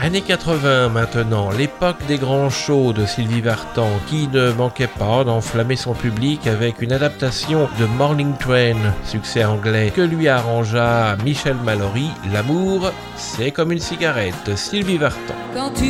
Années 80 maintenant, l'époque des grands shows de Sylvie Vartan qui ne manquait pas d'enflammer son public avec une adaptation de Morning Train, succès anglais, que lui arrangea Michel Mallory. L'amour, c'est comme une cigarette, Sylvie Vartan.